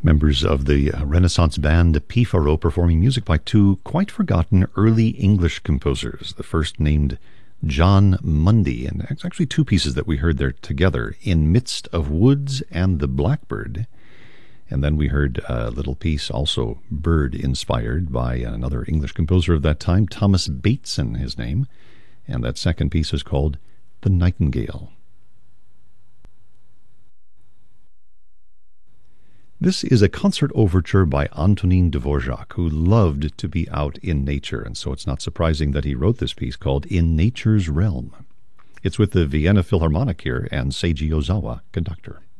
Members of the Renaissance band P. Faro performing music by two quite forgotten early English composers. The first named John Mundy, and it's actually two pieces that we heard there together, In Midst of Woods and The Blackbird. And then we heard a little piece, also bird-inspired, by another English composer of that time, Thomas Bateson, his name. And that second piece is called The Nightingale. This is a concert overture by Antonin Dvorak, who loved to be out in nature, and so it's not surprising that he wrote this piece called In Nature's Realm. It's with the Vienna Philharmonic here and Seiji Ozawa, conductor.